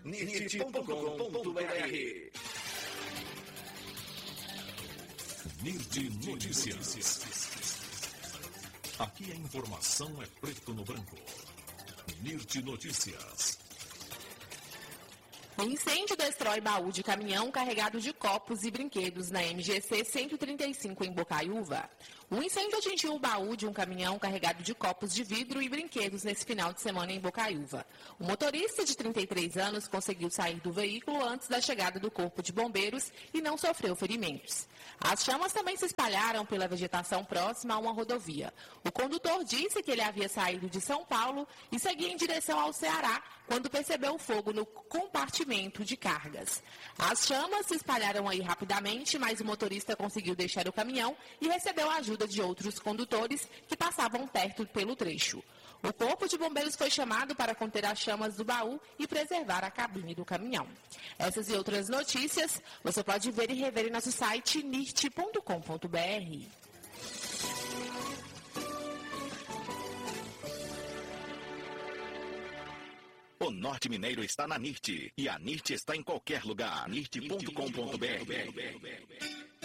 nirt.com.br. NIRT Notícias. Aqui a informação é preto no branco. NIRT Notícias. Incêndio destrói baú de caminhão carregado de copos e brinquedos na MGC 135 em Bocaiúva. Um incêndio atingiu o baú de um caminhão carregado de copos de vidro e brinquedos nesse final de semana em Bocaiúva. O motorista de 33 anos conseguiu sair do veículo antes da chegada do corpo de bombeiros e não sofreu ferimentos. As chamas também se espalharam pela vegetação próxima a uma rodovia. O condutor disse que ele havia saído de São Paulo e seguia em direção ao Ceará quando percebeu o fogo no compartimento de cargas. As chamas se espalharam aí rapidamente, mas o motorista conseguiu deixar o caminhão e recebeu a ajuda de outros condutores que passavam perto pelo trecho. O corpo de bombeiros foi chamado para conter as chamas do baú e preservar a cabine do caminhão. Essas e outras notícias você pode ver e rever em nosso site nirt.com.br. O Norte Mineiro está na NIRT e a NIRT está em qualquer lugar. nirt.com.br.